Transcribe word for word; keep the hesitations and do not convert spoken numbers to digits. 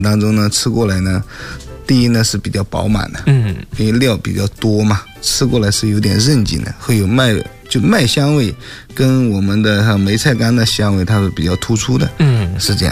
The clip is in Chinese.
当中呢，吃过来呢，第一呢是比较饱满的，嗯，因为料比较多嘛，吃过来是有点韧劲的，会有麦就麦香味，跟我们的梅菜干的香味它是比较突出的，嗯，是这样。